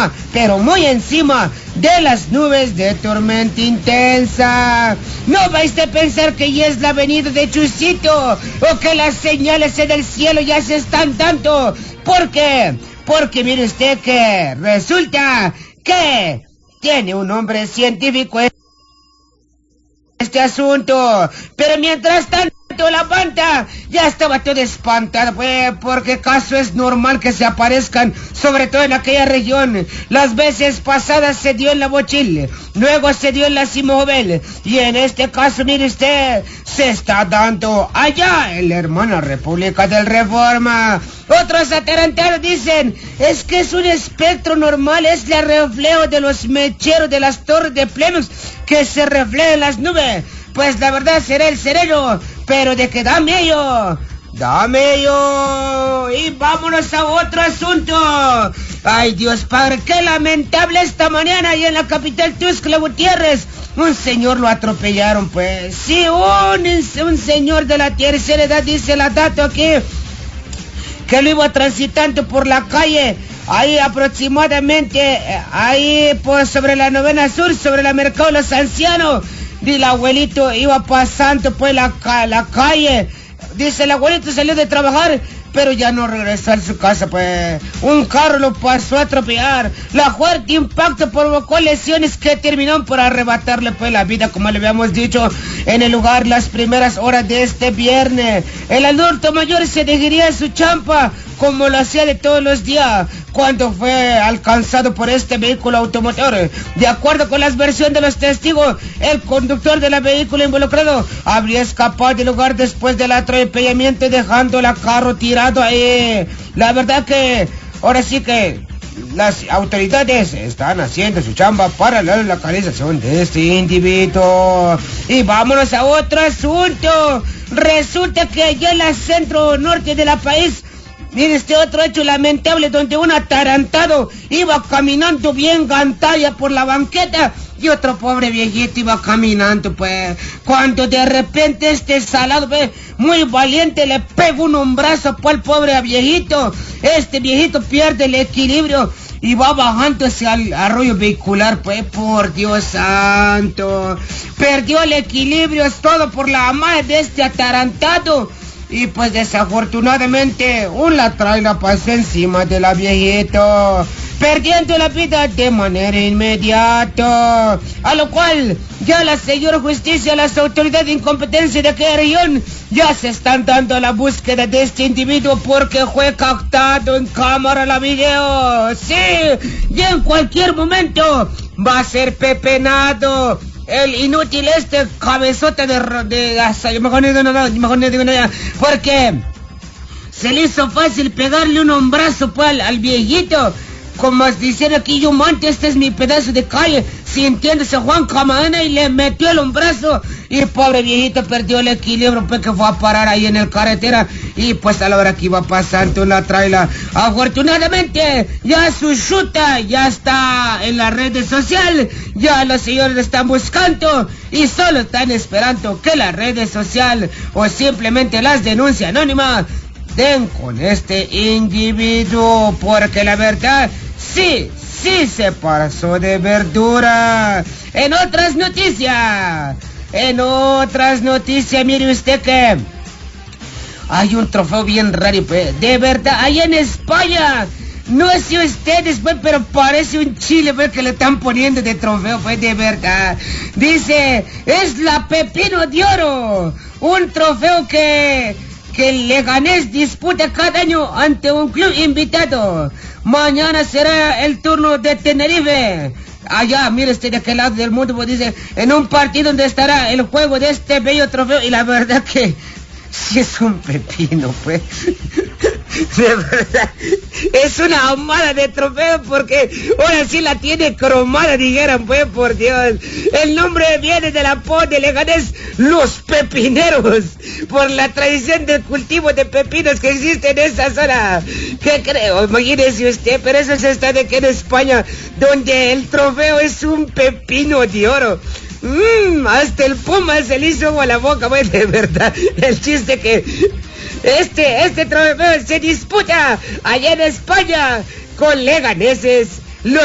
encima, pero muy encima de las nubes de tormenta intensa. No vais a pensar que ya es la venida de Chusito o que las señales en el cielo ya se están dando. ¿Por qué? Porque mire usted que resulta que tiene un nombre científico este asunto, pero mientras tanto la banda ya estaba toda espantada, pues, porque caso es normal que se aparezcan, sobre todo en aquella región. Las veces pasadas se dio en la Bochil, luego se dio en la Simobel, y en este caso, mire usted, se está dando allá en la hermana República del Reforma. Otros atarantados dicen, es que es un espectro normal, es el reflejo de los mecheros de las torres de plenos que se reflejan en las nubes. Pues la verdad será el sereno, pero de que dame yo. Y vámonos a otro asunto. Ay, Dios Padre, qué lamentable esta mañana ahí en la capital Tuxtla Gutiérrez. Un señor lo atropellaron, pues. Sí, un señor de la tercera edad, dice el dato aquí, que lo iba transitando por la calle, ahí aproximadamente, ahí pues sobre la Novena Sur, sobre la Mercado de los Ancianos. Y el abuelito iba pasando pues la calle. Dice, el abuelito salió de trabajar, pero ya no regresó a su casa, pues. Un carro lo pasó a atropellar. La fuerte impacto provocó lesiones que terminaron por arrebatarle pues la vida, como le habíamos dicho en el lugar las primeras horas de este viernes. El adulto mayor se dirigiría a su champa, como lo hacía de todos los días, cuando fue alcanzado por este vehículo automotor. De acuerdo con las versiones de los testigos, el conductor del vehículo involucrado habría escapado del lugar después del atropellamiento, dejando el carro tirado ahí. La verdad que ahora sí que las autoridades están haciendo su chamba para la localización de este individuo. Y vámonos a otro asunto. Resulta que allá en la centro norte de la país, mire este otro hecho lamentable, donde un atarantado iba caminando bien gantalla por la banqueta y otro pobre viejito iba caminando, pues, cuando de repente este salado, pues, muy valiente, le pega un hombrazo pues al pobre viejito. Este viejito pierde el equilibrio y va bajando hacia el arroyo vehicular, pues, por Dios santo. Perdió el equilibrio, es todo por la madre de este atarantado. Y pues desafortunadamente una traila pasó encima de la viejito, perdiendo la vida de manera inmediata. A lo cual ya la señora justicia, las autoridades de incompetencia de aquella región ya se están dando la búsqueda de este individuo, porque fue captado en cámara la video. Sí, y en cualquier momento va a ser pepenado. El inútil este cabezota mejor no digo nada, porque se le hizo fácil pegarle un hombrazo pues al viejito, como dicen aquí, yo monte, este es mi pedazo de calle, sintiéndose Juan Camarena, y le metió el hombrazo, y el pobre viejito perdió el equilibrio, pues que fue a parar ahí en el carretera, y pues a la hora que iba pasando una traila. Afortunadamente ya su chuta ya está en las redes sociales, ya los señores están buscando y solo están esperando que las redes sociales o simplemente las denuncias anónimas den con este individuo, porque la verdad sí se pasó de verdura. En otras noticias, mire usted que hay un trofeo bien raro, pues, de verdad, allá en España. No sé ustedes, pues, pero parece un chile, pues, que le están poniendo de trofeo, pues, de verdad. Dice, es la Pepino de Oro, un trofeo que el Leganés disputa cada año ante un club invitado. Mañana será el turno de Tenerife. Allá, mire usted de aquel lado del mundo, pues dice, en un partido donde estará el juego de este bello trofeo. Y la verdad que sí es un pepino, pues. De verdad, es una ahumada de trofeo, porque ahora sí la tiene cromada, dijeran, pues, por Dios. El nombre viene del apodo de Leganés, los pepineros, por la tradición del cultivo de pepinos que existe en esa zona. ¿Qué creo? Imagínese usted, pero eso se está de aquí en España, donde el trofeo es un pepino de oro. Hasta el puma se le hizo agua a la boca, pues, de verdad. El chiste que este trofeo se disputa allá en España con leganeses